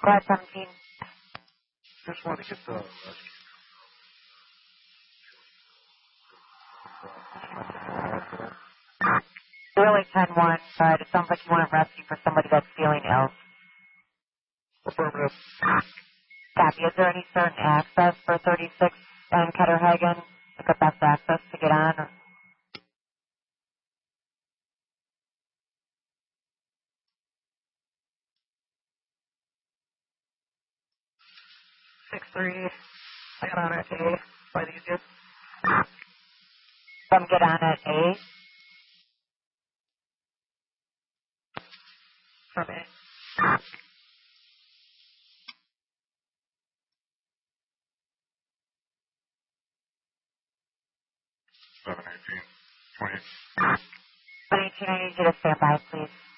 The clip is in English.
Go ahead, 17. Just wanted to get the Really 10-1, but it sounds like you want to rescue for somebody that's feeling ill. affirmative. Copy. Is there any certain access for 36 and Ketterhagen? Like the best access to get on? Or? 6-3. I got on at A. By the easiest. Come get on at A. From A. But 18, I need you to stand by, please.